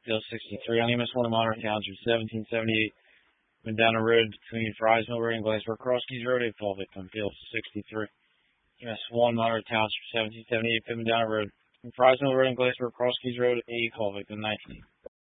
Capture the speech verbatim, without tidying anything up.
Field sixty-three on E M S one in Monterey Township, seventeen seventy-eight. Went down the road between Fries Mill Road and Glassboro Cross Keys Road, a fall victim. Field sixty-three. E M S one Monterey Township, seventeen seventy-eight. Went down the road between Fries Mill Road and Glassboro Cross Keys Road, a call victim. nineteen.